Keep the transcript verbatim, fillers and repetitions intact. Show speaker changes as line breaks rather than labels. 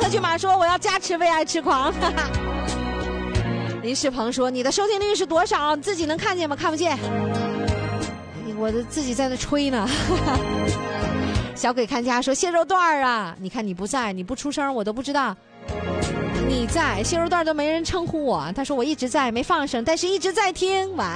特骏马说我要加持为爱痴狂。哈哈。林世鹏说你的收听率是多少？自己能看见吗？看不见。我的自己在那吹呢。小鬼看家说蟹肉段啊，你看你不在，你不出声我都不知道你在，蟹肉段都没人称呼我。他说我一直在，没放声，但是一直在听。晚安。